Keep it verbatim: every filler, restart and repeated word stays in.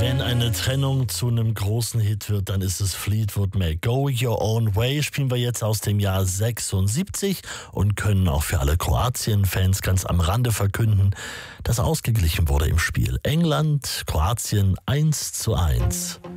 Wenn eine Trennung zu einem großen Hit wird, dann ist es Fleetwood Mac. Go Your Own Way spielen wir jetzt aus dem Jahr sechsundsiebzig und können auch für alle Kroatien-Fans ganz am Rande verkünden, dass ausgeglichen wurde im Spiel. England, Kroatien eins zu eins.